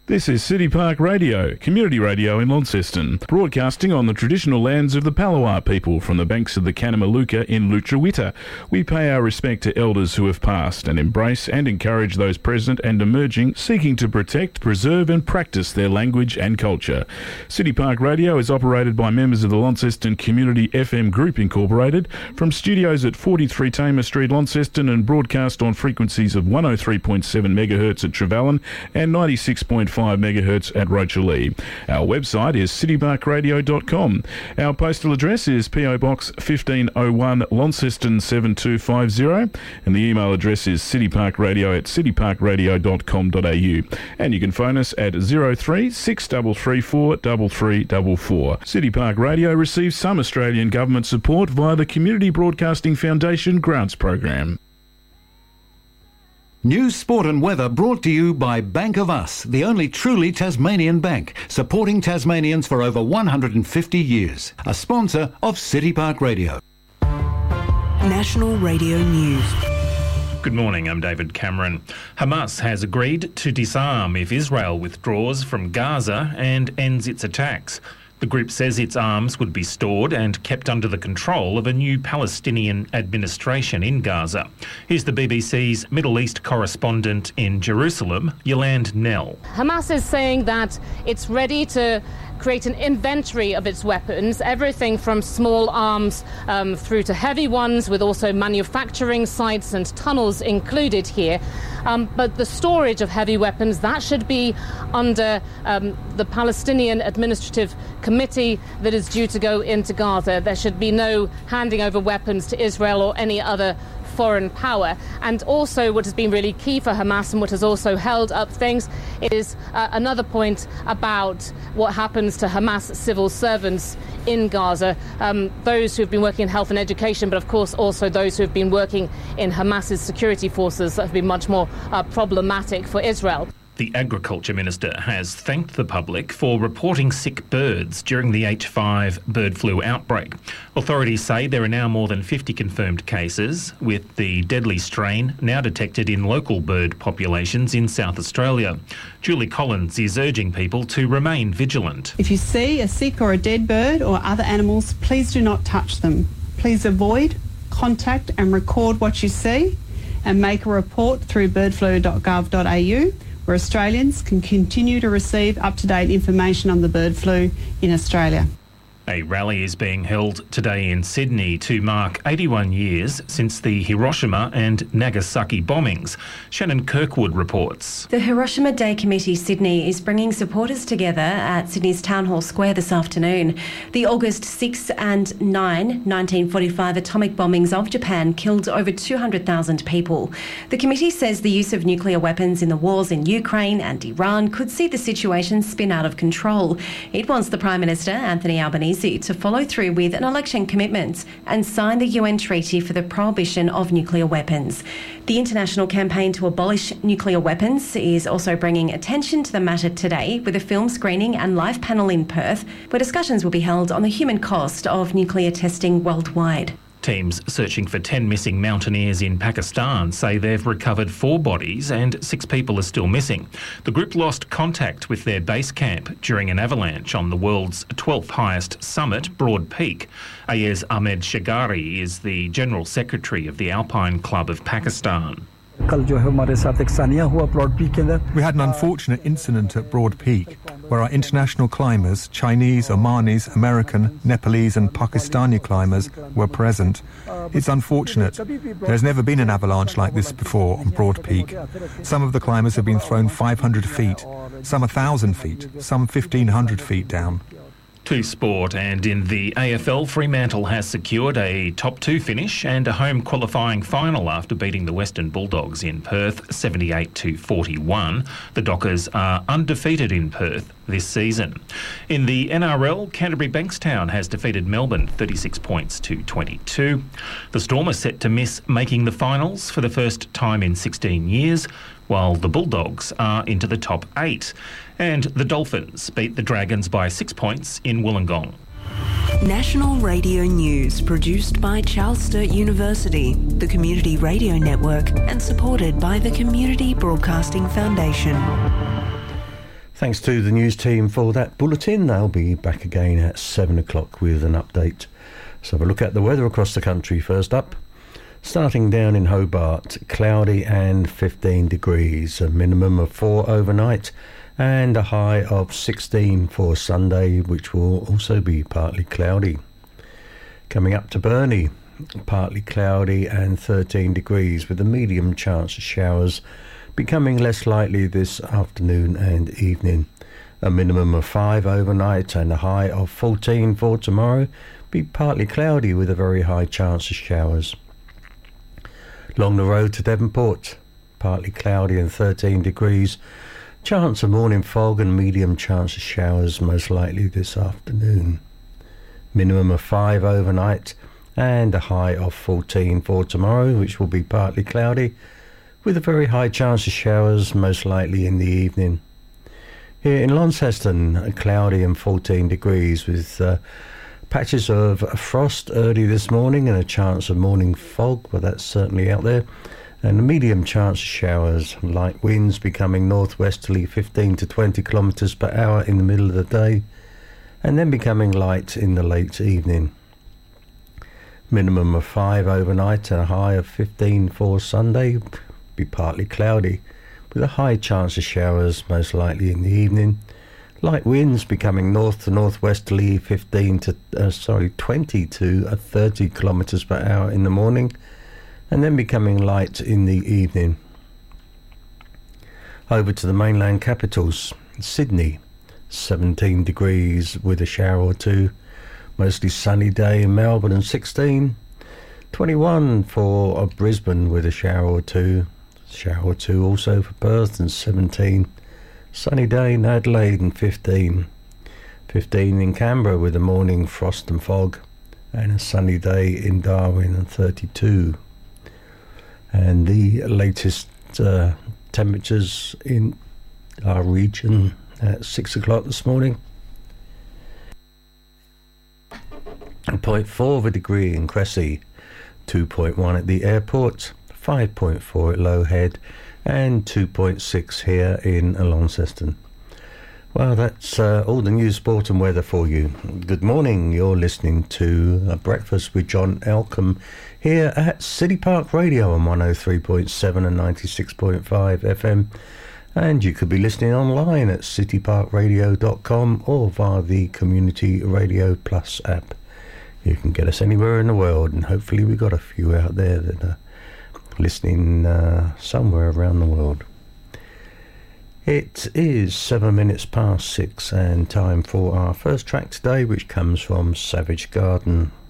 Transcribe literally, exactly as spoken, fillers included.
This is City Park Radio, community radio in Launceston, broadcasting on the traditional lands of the Palawa people from the banks of the Kanamaluka in Lutruwita. We pay our respect to elders who have passed and embrace and encourage those present and emerging, seeking to protect, preserve and practice their language and culture. City Park Radio is operated by members of the Launceston Community F M Group Incorporated from studios at forty-three Tamer Street, Launceston, and broadcast on frequencies of one oh three point seven megahertz at Trevally and ninety-six point five megahertz at Rochalee. Our website is city park radio dot com. Our postal address is P O Box fifteen oh one Launceston seven two five zero, and the email address is cityparkradio at city park radio dot com dot a u. And you can phone us at zero three six three three four three three four four. City Park Radio receives some Australian government support via the Community Broadcasting Foundation Grants Program. News, sport and weather brought to you by Bank of Us, the only truly Tasmanian bank, supporting Tasmanians for over one hundred fifty years. A sponsor of City Park Radio. National Radio News. Good morning, I'm David Cameron. Hamas has agreed to disarm if Israel withdraws from Gaza and ends its attacks. The group says its arms would be stored and kept under the control of a new Palestinian administration in Gaza. Here's the B B C's Middle East correspondent in Jerusalem, Yolande Nell. Hamas is saying that it's ready to create an inventory of its weapons, everything from small arms um, through to heavy ones, with also manufacturing sites and tunnels included here. Um, but the storage of heavy weapons, that should be under um, the Palestinian Administrative Committee that is due to go into Gaza. There should be no handing over weapons to Israel or any other foreign power. And also what has been really key for Hamas and what has also held up things is uh, another point about what happens to Hamas civil servants in Gaza, um, those who have been working in health and education, but of course also those who have been working in Hamas's security forces that have been much more uh, problematic for Israel. The Agriculture Minister has thanked the public for reporting sick birds during the H five bird flu outbreak. Authorities say there are now more than fifty confirmed cases, with the deadly strain now detected in local bird populations in South Australia. Julie Collins is urging people to remain vigilant. If you see a sick or a dead bird or other animals, please do not touch them. Please avoid, contact and record what you see and make a report through bird flu dot gov dot a u, where Australians can continue to receive up-to-date information on the bird flu in Australia. A rally is being held today in Sydney to mark eighty-one years since the Hiroshima and Nagasaki bombings. Shannon Kirkwood reports. The Hiroshima Day Committee Sydney is bringing supporters together at Sydney's Town Hall Square this afternoon. The August sixth and ninth, nineteen forty-five atomic bombings of Japan killed over two hundred thousand people. The committee says the use of nuclear weapons in the wars in Ukraine and Iran could see the situation spin out of control. It wants the Prime Minister, Anthony Albanese, to follow through with an election commitment and sign the U N Treaty for the Prohibition of Nuclear Weapons. The international campaign to abolish nuclear weapons is also bringing attention to the matter today with a film screening and live panel in Perth, where discussions will be held on the human cost of nuclear testing worldwide. Teams searching for ten missing mountaineers in Pakistan say they've recovered four bodies and six people are still missing. The group lost contact with their base camp during an avalanche on the world's twelfth highest summit, Broad Peak. Ayaz Ahmed Shagari is the General Secretary of the Alpine Club of Pakistan. We had an unfortunate incident at Broad Peak where our international climbers, Chinese, Omanis, American, Nepalese and Pakistani climbers were present. It's unfortunate. There has never been an avalanche like this before on Broad Peak. Some of the climbers have been thrown five hundred feet, some one thousand feet, some fifteen hundred feet down. To sport, and in the A F L, Fremantle has secured a top two finish and a home qualifying final after beating the Western Bulldogs in Perth seventy-eight to forty-one. The Dockers are undefeated in Perth this season. In the N R L, Canterbury Bankstown has defeated Melbourne thirty-six points to twenty-two. The Storm are set to miss making the finals for the first time in sixteen years, while the Bulldogs are into the top eight. And the Dolphins beat the Dragons by six points in Wollongong. National Radio News, produced by Charles Sturt University, the Community Radio Network, and supported by the Community Broadcasting Foundation. Thanks to the news team for that bulletin. They'll be back again at seven o'clock with an update. So have a look at the weather across the country first up. Starting down in Hobart, cloudy and fifteen degrees, a minimum of four overnight and a high of sixteen for Sunday, which will also be partly cloudy. Coming up to Burnie, partly cloudy and thirteen degrees with a medium chance of showers, becoming less likely this afternoon and evening. A minimum of five overnight and a high of fourteen for tomorrow, be partly cloudy with a very high chance of showers. Along the road to Devonport, partly cloudy and thirteen degrees. Chance of morning fog and medium chance of showers most likely this afternoon. Minimum of five overnight and a high of fourteen for tomorrow, which will be partly cloudy with a very high chance of showers most likely in the evening. Here in Launceston, cloudy and fourteen degrees with uh, patches of frost early this morning and a chance of morning fog, but that's certainly out there. And a medium chance of showers, light winds becoming northwesterly fifteen to twenty kilometres per hour in the middle of the day, and then becoming light in the late evening. Minimum of five overnight and a high of fifteen for Sunday, be partly cloudy, with a high chance of showers most likely in the evening. Light winds becoming north to northwesterly fifteen to uh, sorry twenty to uh, thirty kilometres per hour in the morning, and then becoming light in the evening. Over to the mainland capitals, Sydney, seventeen degrees with a shower or two, mostly sunny day in Melbourne and sixteen, twenty-one for Brisbane with a shower or two, shower or two also for Perth and seventeen, sunny day in Adelaide and fifteen, fifteen in Canberra with a morning frost and fog, and a sunny day in Darwin and thirty-two. And the latest uh, temperatures in our region at six o'clock this morning. zero point four of a degree in Cressy, two point one at the airport, five point four at Low Head, and two point six here in Launceston. Well, that's uh, all the news, sport and weather for you. Good morning. You're listening to uh, Breakfast with John Elcombe here at City Park Radio on one oh three point seven and ninety-six point five F M. And you could be listening online at city park radio dot com or via the Community Radio Plus app. You can get us anywhere in the world, and hopefully we've got a few out there that are listening uh, somewhere around the world. It is seven minutes past six and time for our first track today, which comes from Savage Garden.